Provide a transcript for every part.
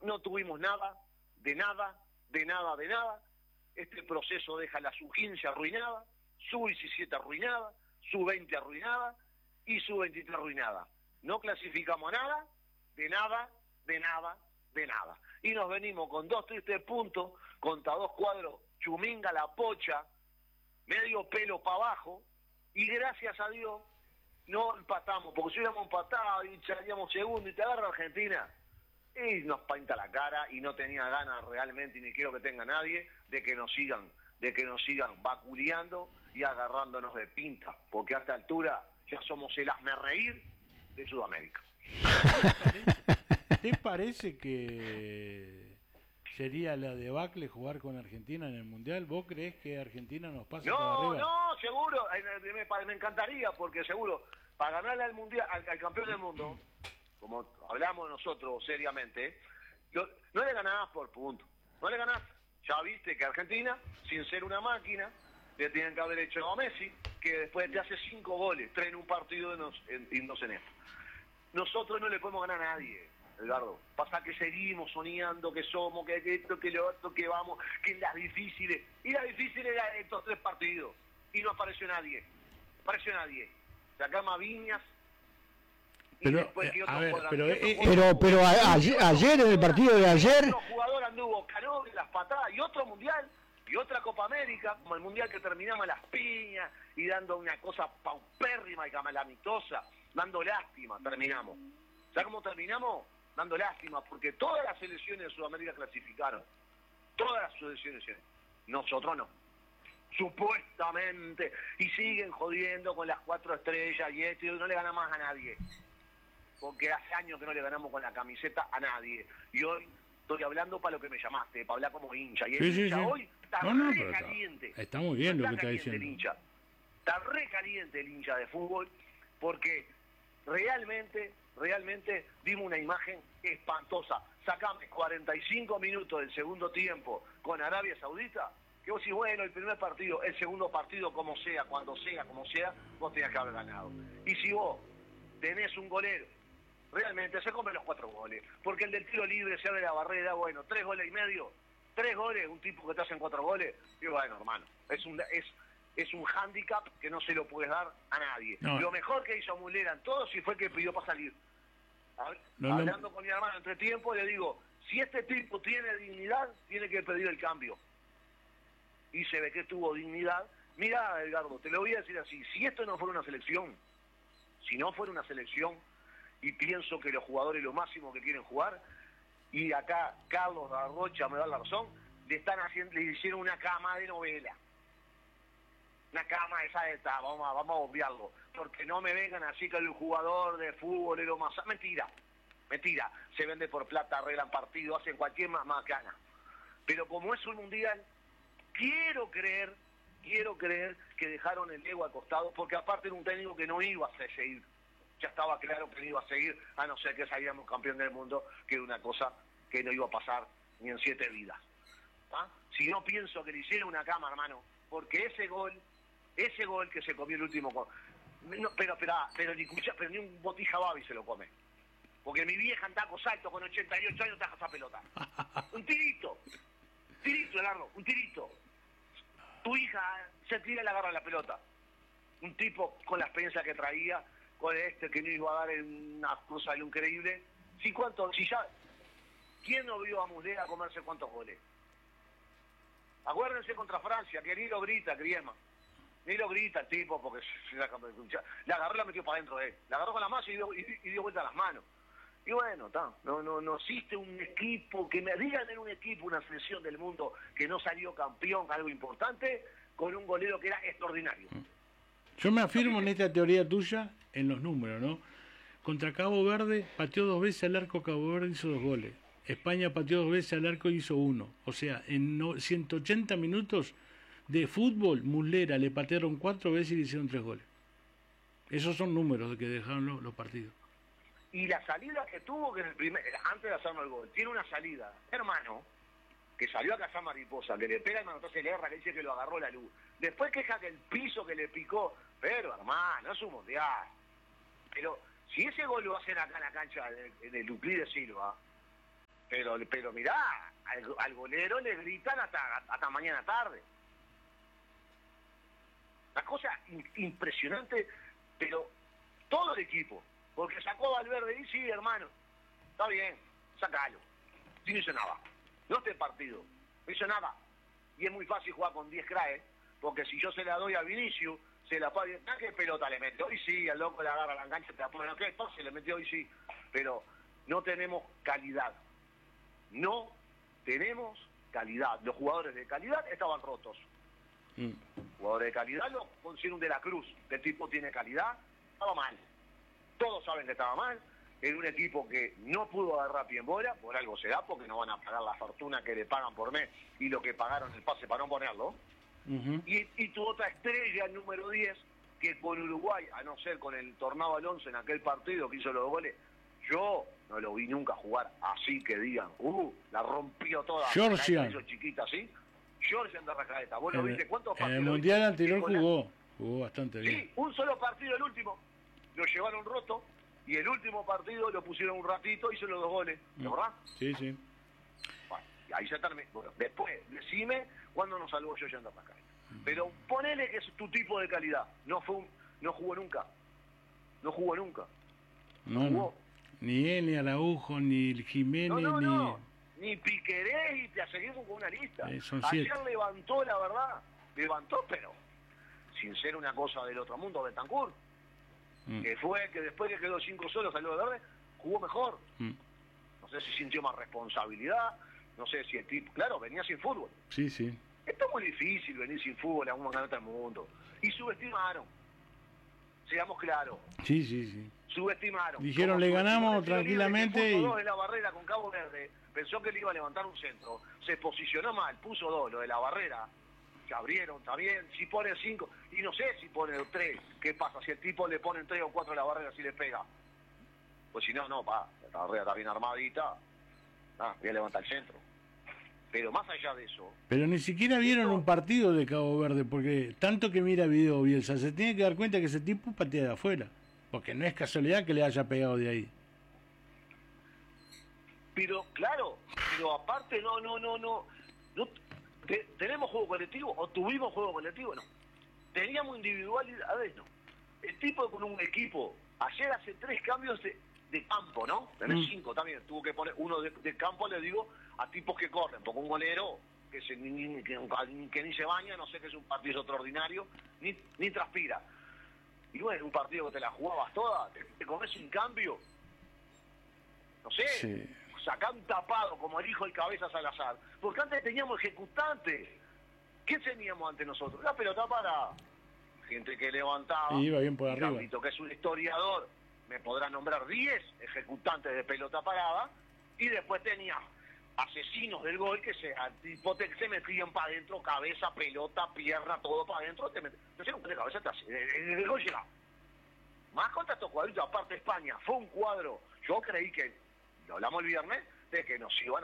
no tuvimos nada, de nada. Este proceso deja la sub-15 arruinada, sub-17 arruinada, sub-20 arruinada y sub-23 arruinada. No clasificamos a nada, de nada. Y nos venimos con 2 tristes puntos contra 2 cuadros, Chuminga, La Pocha, medio pelo para abajo, y gracias a Dios no empatamos, porque si hubiéramos empatado y salíamos segundo y te agarra Argentina, y nos pinta la cara, y no tenía ganas realmente, y ni quiero que tenga nadie, de que nos sigan vaculeando y agarrándonos de pinta, porque a esta altura ya somos el hazmerreír de Sudamérica. ¿Te parece que sería la debacle jugar con Argentina en el Mundial? ¿Vos creés que Argentina nos pasa por arriba? No, seguro, me encantaría, porque seguro, para ganarle al Mundial, al campeón del mundo, como hablamos nosotros seriamente, no le ganás por punto, no le ganás. Ya viste que Argentina, sin ser una máquina, le tienen que haber hecho a Messi, que después te hace 5 goles, 3 en un partido y 2 en esto. Nosotros no le podemos ganar a nadie, Edgardo. Pasa que seguimos soñando que somos, que esto, que lo otro, que vamos, que las difíciles. Y las difíciles eran estos 3 partidos. Y no apareció nadie. Sacamos a Viñas. Pero, ayer en el partido de ayer... Otro jugador anduvo Canó, las patadas, y otro Mundial, y otra Copa América, como el Mundial que terminamos a las piñas, y dando una cosa paupérrima y calamitosa, dando lástima, terminamos. ¿Sabes cómo terminamos? Dando lástima, porque todas las selecciones de Sudamérica clasificaron. Todas las selecciones. Nosotros no. Supuestamente. Y siguen jodiendo con las 4 estrellas y esto, y no le gana más a nadie. Porque hace años que no le ganamos con la camiseta a nadie. Y hoy estoy hablando para lo que me llamaste, para hablar como hincha. Y el hincha hoy está re caliente. Está muy bien lo que está diciendo. Está re caliente el hincha de fútbol, porque realmente dimos una imagen espantosa. Sacame 45 minutos del segundo tiempo con Arabia Saudita, que vos decís, bueno, el primer partido, el segundo partido, como sea, cuando sea, como sea, vos tenías que haber ganado. Y si vos tenés un golero, realmente se come los 4 goles, porque el del tiro libre se abre la barrera, bueno, 3 goles y medio, 3 goles, un tipo que te hacen 4 goles, y bueno, hermano, es un hándicap que no se lo puedes dar a nadie. No. Lo mejor que hizo Mulera en todo sí fue que pidió para salir. Hablando con mi hermano entre tiempo, le digo, si este tipo tiene dignidad, tiene que pedir el cambio. Y se ve que tuvo dignidad. Mira, Edgardo, te lo voy a decir así, si esto no fuera una selección, y pienso que los jugadores lo máximo que quieren jugar, y acá Carlos Arrocha me da la razón, le hicieron una cama de novela. Una cama esa, vamos a obviarlo, porque no me vengan así que el jugador de fútbol es lo más... Mentira, se vende por plata, arreglan partido, hacen cualquier macana. Pero como es un mundial, quiero creer que dejaron el ego al costado, porque aparte era un técnico que no iba a seguir. Ya estaba claro que no iba a seguir, a no ser que saliéramos campeón del mundo, que era una cosa que no iba a pasar ni en 7 vidas. ¿Ah? Si no pienso que le hicieron una cama, hermano, porque ese gol que se comió el último gol, no, pero ni un botija babi se lo come. Porque mi vieja anda con salto con 88 años, taja esa pelota. Un tirito, Largo, un tirito. Tu hija se tira y le agarra la pelota. Un tipo con la experiencia que traía, con que no iba a dar una cosa de lo increíble. ¿Quién no vio a Muslera comerse cuántos goles? Acuérdense contra Francia, que ni lo grita Griezmann. Ni lo grita el tipo porque le agarró y la metió para adentro de él. La agarró con la mano y dio vuelta a las manos. Y bueno, no existe un equipo, que me digan en un equipo, una selección del mundo que no salió campeón, algo importante, con un golero que era extraordinario. Yo me afirmo en esta teoría tuya en los números, ¿no? Contra Cabo Verde pateó 2 veces al arco, Cabo Verde hizo 2 goles. España pateó 2 veces al arco y hizo 1. O sea, en 180 minutos de fútbol, Muslera le patearon 4 veces y le hicieron 3 goles. Esos son números de que dejaron los partidos. Y la salida que tuvo, que antes de hacernos el gol, tiene una salida, hermano, que salió a cazar mariposa, que le pega el manotazo y le erra, que dice que lo agarró la luz. Después queja que el piso que le picó, pero hermano, es un mundial. Pero si ese gol lo hacen acá en la cancha de Euclides Silva, Pero mirá, al golero le gritan hasta mañana tarde. Una cosa impresionante, pero todo el equipo. Porque sacó a Valverde y sí, hermano, está bien, sacalo. Sí, no hizo nada. No este partido, no hizo nada. Y es muy fácil jugar con 10 craes, porque si yo se la doy a Vinicius, se la paga, ¿qué pelota le metió? Y sí, al loco le agarra la engancha, te la pone, ¿qué? Se le metió y sí. Pero no tenemos calidad. No tenemos calidad. Los jugadores de calidad estaban rotos. Jugadores de calidad lo considera un De la Cruz. El tipo tiene calidad, estaba mal. Todos saben que estaba mal. En un equipo que no pudo agarrar pie en bola, por algo será, porque no van a pagar la fortuna que le pagan por mes y lo que pagaron el pase para no ponerlo. Y tu otra estrella, el número 10, que con Uruguay, a no ser con el Tornado Alonso en aquel partido que hizo los goles, yo no lo vi nunca jugar así que digan, la rompió toda. Georgia. Hizo chiquita así. Georgia de Rascaeta. ¿Vos lo viste? ¿Cuántos partidos? En el Mundial anterior jugó bastante bien. Sí, un solo partido, el último. Lo llevaron roto y el último partido lo pusieron un ratito, hizo los 2 goles. ¿De verdad? Sí, sí. Bueno, y ahí se terminó. Bueno, después, decime cuándo nos salvó Georgia de Rascaeta. Pero ponele que es tu tipo de calidad. No jugó nunca. No jugó nunca. No. Ni él, ni Araujo, ni Jiménez, ni Piquerés, y te seguimos con una lista. Son Ayer 7. levantó, la verdad, pero sin ser una cosa del otro mundo, Bentancur, que después que quedó 5 solos, salió de verde, jugó mejor. No sé si sintió más responsabilidad, no sé si el tipo, claro, venía sin fútbol. Sí. Esto es muy difícil venir sin fútbol a un campeonato del mundo. Y subestimaron, seamos claros. Sí. Subestimaron. Dijeron, le ganamos tranquilamente. Puso 2 en la barrera con Cabo Verde, pensó que le iba a levantar un centro, se posicionó mal, puso 2, lo de la barrera, que abrieron, está bien, si pone 5, y no sé si pone 3, ¿qué pasa? Si el tipo le ponen 3 o 4 a la barrera, si le pega. Pues si no, la barrera está bien armadita, voy a levantar el centro. Pero más allá de eso... Pero ni siquiera vieron un partido de Cabo Verde, porque tanto que mira video Bielsa, se tiene que dar cuenta que ese tipo patea de afuera, porque no es casualidad que le haya pegado de ahí. Pero, claro, aparte ¿tenemos juego colectivo o tuvimos juego colectivo? No. Teníamos individualidades, no. El tipo con un equipo, ayer hace 3 cambios de campo, ¿no? Tenés 5 también, tuvo que poner uno de campo, le digo, a tipos que corren, porque un golero que ni se baña, no sé qué es un partido extraordinario, ni transpira. Y bueno, un partido que te la jugabas toda, te comes un cambio, no sé, sacá un tapado como el hijo del Cabeza Salazar, porque antes teníamos ejecutantes. ¿Qué teníamos ante nosotros? La pelota para gente que levantaba, y iba bien por arriba. Gambito, que es un historiador, me podrá nombrar 10 ejecutantes de pelota parada, y después tenía asesinos del gol que se metían para adentro, cabeza, pelota, pierna, todo para adentro, entonces un de cabeza el gol llegaba. Más contra estos cuadritos, aparte España, fue un cuadro, yo creí que, lo hablamos el viernes, de que nos iban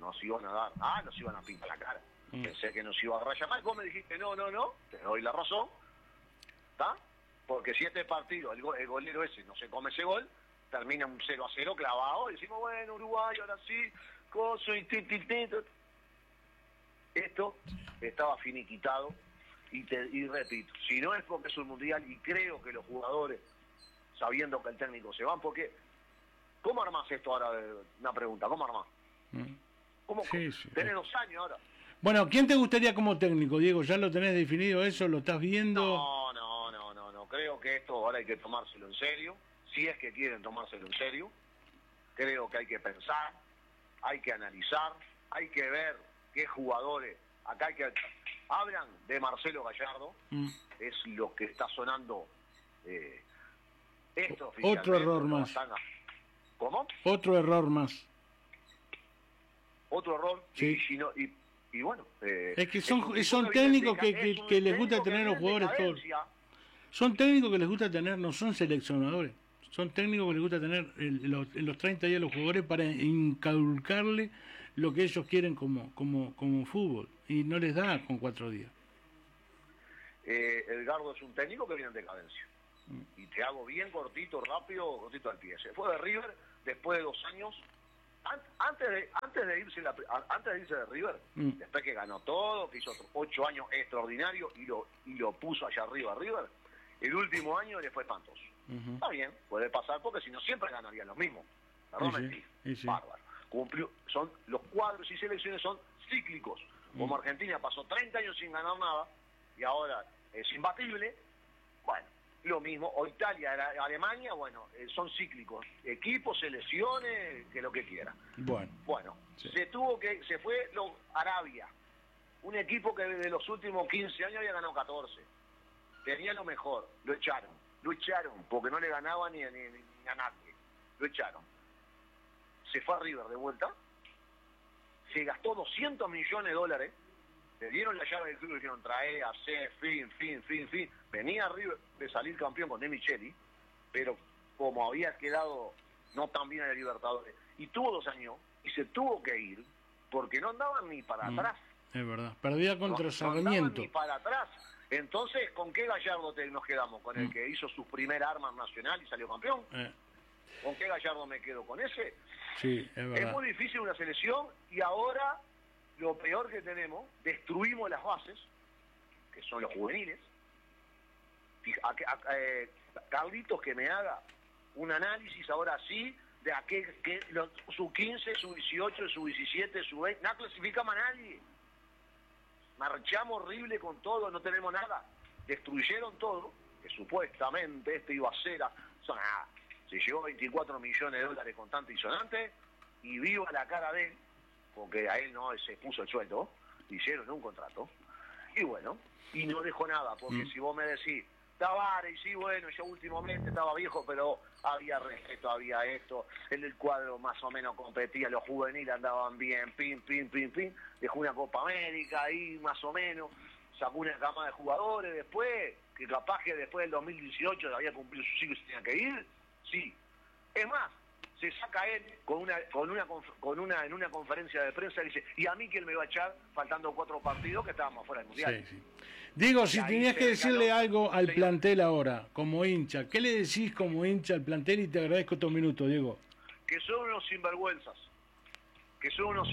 a pintar la cara. Pensé que nos iba a rayar mal, vos me dijiste, no, te doy la razón, ¿está? Porque si este partido, el golero ese no se come ese gol, termina un 0-0 clavado, y decimos, bueno, Uruguay, ahora sí, coso y Esto estaba finiquitado, y repito, si no es porque es un mundial, y creo que los jugadores, sabiendo que el técnico se van, porque, ¿cómo armás esto ahora? Una pregunta, ¿cómo armás? ¿Cómo? Sí. Tenés 2 años ahora. Bueno, ¿quién te gustaría como técnico, Diego? ¿Ya lo tenés definido eso? ¿Lo estás viendo? No. Creo que esto ahora hay que tomárselo en serio. Si es que quieren tomárselo en serio. Creo que hay que pensar, hay que analizar, hay que ver qué jugadores. Acá hablan de Marcelo Gallardo. Es lo que está sonando. Esto otro error más. ¿Cómo? Otro error más. Otro error. Sí. Y bueno, es que son técnicos que les gusta tener los jugadores todos. Son técnicos que les gusta tener, no son seleccionadores. Son técnicos que les gusta tener en los 30 días los jugadores para inculcarle lo que ellos quieren como fútbol. Y no les da con 4 días. Edgardo es un técnico que viene en decadencia. Y te hago bien cortito, rápido, cortito al pie. Se fue de River después de 2 años. Antes antes de irse de River, después que ganó todo, que hizo 8 años extraordinarios y lo puso allá arriba a River, el último año le fue espantoso. Está bien, puede pasar porque si no siempre ganarían los mismos. Perdón, bárbaro. Los cuadros y selecciones son cíclicos. Como Argentina pasó 30 años sin ganar nada y ahora es imbatible, bueno, lo mismo. O Italia, Alemania, bueno, son cíclicos. Equipos, selecciones, que lo que quiera. Bueno, sí. Se fue Arabia, un equipo que desde los últimos 15 años había ganado 14. Tenía lo mejor, lo echaron porque no le ganaba ni a nadie. Lo echaron. Se fue a River de vuelta, se gastó $200 millones, le dieron la llave del club y dijeron trae, hace, fin. Venía River de salir campeón con De Micheli, pero como había quedado no tan bien en el Libertadores, y tuvo 2 años, y se tuvo que ir, porque no andaban ni para atrás. Es verdad, perdía contra Sarmiento. No andaban ni para atrás. Entonces, ¿con qué Gallardo nos quedamos? ¿Con el que hizo su primer arma nacional y salió campeón? ¿Con qué Gallardo me quedo? ¿Con ese? Sí, es verdad. Es muy difícil una selección y ahora lo peor que tenemos, destruimos las bases, que son los juveniles. Carlitos que me haga un análisis ahora sí de su 15, su 18, su 17, su 20, no clasificamos a nadie. Marchamos horrible con todo, no tenemos nada. Destruyeron todo, que supuestamente iba a ser... Se llevó $24 millones contante y sonante, y viva la cara de él, porque a él no se puso el sueldo, hicieron un contrato, y bueno, y no dejó nada, porque si vos me decís, Tavares, sí, bueno, yo últimamente estaba viejo, pero había respeto, había esto, en el cuadro más o menos competía, los juveniles andaban bien, pin, dejó una Copa América ahí más o menos, sacó una gama de jugadores después, que capaz que después del 2018 había cumplido su ciclo y se tenía que ir, sí. Es más, se saca él en una conferencia de prensa y dice, ¿y a mí quién me va a echar faltando 4 partidos que estábamos fuera del Mundial? Sí. Digo, si tenías que decirle algo al plantel ahora, como hincha, ¿qué le decís como hincha al plantel? Y te agradezco estos minutos, Diego. Que son unos sinvergüenzas, que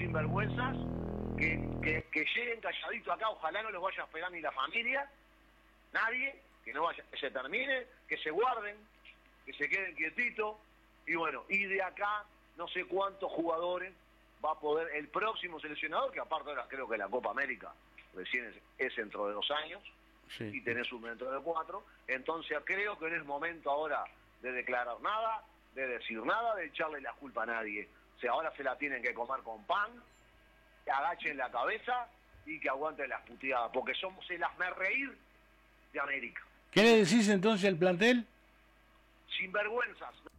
lleguen calladitos acá, ojalá no los vaya a esperar ni la familia, nadie, que no vaya, que se termine, que se guarden, que se queden quietitos, y bueno, y de acá no sé cuántos jugadores va a poder el próximo seleccionador, que aparte ahora creo que la Copa América recién es dentro de 2 años, y tenés un dentro de 4, entonces creo que no es momento ahora de declarar nada, de decir nada, de echarle la culpa a nadie. O sea, ahora se la tienen que comer con pan, que agachen la cabeza y que aguanten las puteadas, porque somos el hazmerreír de América. ¿Qué le decís entonces al plantel? Sinvergüenzas.